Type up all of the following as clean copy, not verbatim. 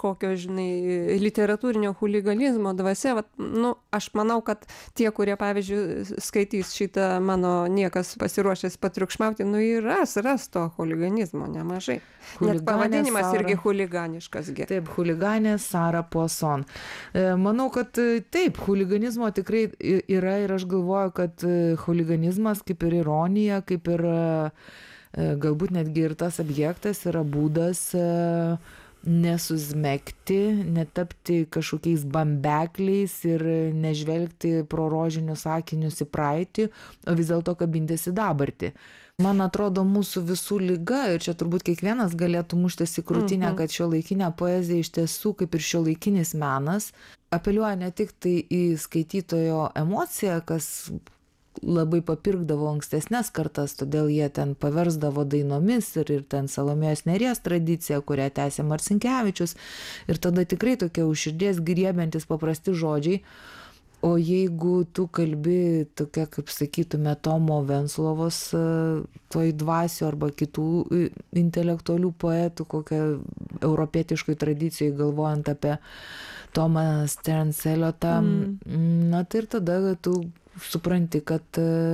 kažkokio, žinai, literatūrinio chuliganizmo dvasia. Vat, nu, aš manau, kad tie, kurie, pavyzdžiui, skaitys šitą mano niekas pasiruošęs patriukšmauti, nu ir ras to chuliganizmo nemažai. Net pavadinimas irgi chuliganiškas. Taip, chuliganė Sara Poisson. Manau, kad taip, chuliganizmo tikrai yra ir aš galvoju, kad chuliganizmas kaip ir ironija, kaip ir galbūt netgi ir tas objektas yra būdas nesusmegti, netapti kažkokiais bambekliais ir nežvelgti pro rožinius akinius į praeitį, o vis dėlto kabintis į dabartį. Man atrodo, mūsų visų liga, ir čia turbūt kiekvienas galėtų muštis į krūtinę, kad šiuolaikinė poezija iš tiesų, kaip ir šiuolaikinis menas, apeliuoja ne tik tai į skaitytojo emociją, kas labai papirkdavo ankstesnes kartas, todėl jie ten paversdavo dainomis ir ten Salomėjos Nėries tradicija, kurią tęsė Marcinkevičius, ir tada tikrai tokie už širdies griebiantis paprasti žodžiai. O jeigu tu kalbi tokia, kaip sakytume, Tomo Venclovos toj dvasių arba kitų intelektualių poetų, kokią europietiškai tradicijai galvojant apie Tomą Stearns Eliotą, na tai ir tada tu supranti, kad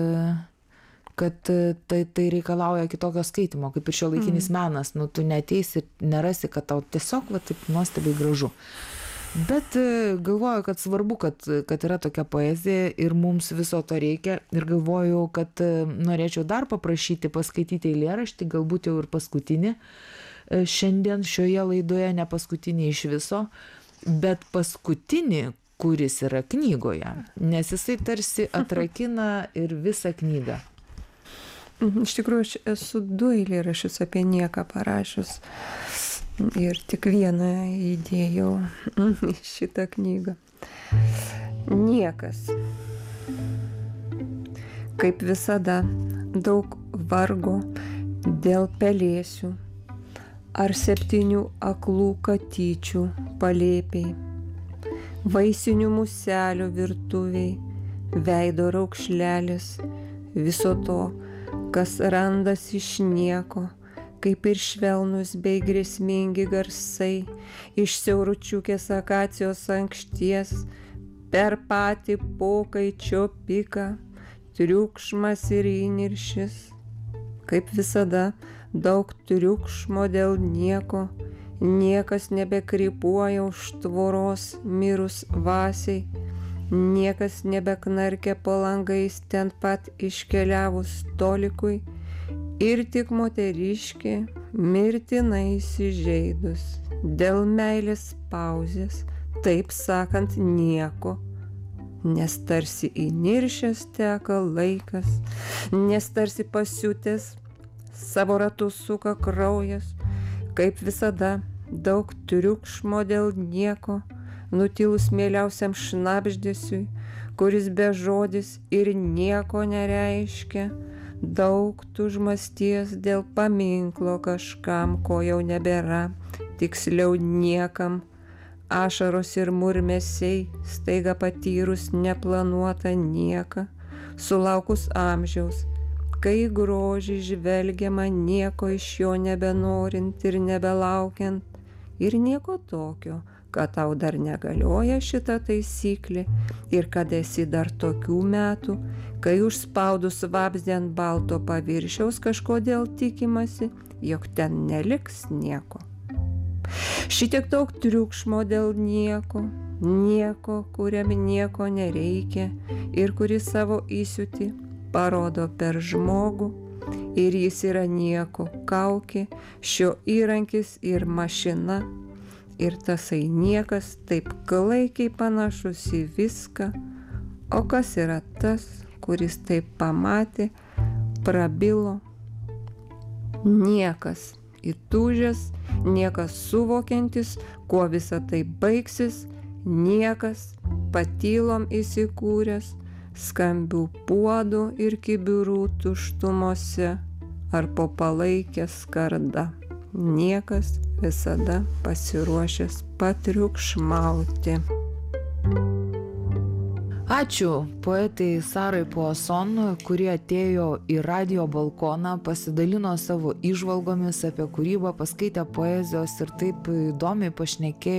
tai reikalauja kitokio skaitimo, kaip ir šiuolaikinis menas. Nu, tu neateisi ir nerasi, kad tau tiesiog va, taip nuostabiai gražu. Bet galvoju, kad svarbu, kad yra tokia poezija ir mums viso to reikia. Ir galvoju, kad norėčiau dar paprašyti paskaityti eilėraštį, galbūt jau ir paskutinį. Šiandien šioje laidoje, ne paskutinį iš viso, bet paskutinį, kuris yra knygoje. Nes jisai tarsi atrakina ir visą knygą. Iš tikrųjų, aš esu 2 eilėraščius apie nieką parašius. Ir tik vieną įdėjau į šitą knygą. Niekas. Kaip visada, daug vargo dėl pelėsių ar 7 aklų katyčių palėpiai, vaisinių muselių virtuviai, veido raukšlelis, viso to, kas randas iš nieko, kaip ir švelnus bei grėsmingi garsai iš siauručiukės akacijos ankšties, per patį pokaičio piką, triukšmas ir įniršis. Kaip visada, daug triukšmo dėl nieko, niekas nebekrypuoja už tvoros mirus vasiai, niekas nebeknarkia po langais ten pat iškeliavus tolikui, ir tik moteriškė mirtinai įsižeidus dėl meilės pauzės, taip sakant nieko, nes tarsi įniršęs teka laikas, nes tarsi pasiutęs savo ratus suka kraujas, kaip visada daug triukšmo dėl nieko, nutilus mieliausiam šnabždesiui, kuris be žodis ir nieko nereiškia, daug tu užmasties dėl paminklo kažkam, ko jau nebėra, tiksliau niekam, ašaros ir murmesiai, staiga patyrus neplanuotą nieką, sulaukus amžiaus, kai grožį žvelgiama nieko iš jo nebenorint ir nebelaukiant, ir nieko tokio, kad tau dar negalioja šita taisyklė ir kad esi dar tokių metų, kai užspaudus vabzdį ant balto paviršiaus kažkodėl tikimasi, jog ten neliks nieko. Šitiek daug triukšmo dėl nieko, kuriam nieko nereikia ir kuris savo įsiūtį parodo per žmogų, ir jis yra nieko kaukė, šio įrankis ir mašina, ir tasai niekas taip klaikiai panašus į viską, o kas yra tas, kuris taip pamatė, prabilo? Niekas įtūžęs, niekas suvokiantis, kuo visa tai baigsis, niekas patylom įsikūręs, skambių puodų ir kibirų tuštumose ar po palaikę skarda. Niekas visada pasiruošęs patriukšmauti. Ačiū poetai Sarai Poisson, kuri atėjo į radijo balkoną, pasidalino savo įžvalgomis apie kūrybą, paskaitė poezijos ir taip įdomiai pašnekėjo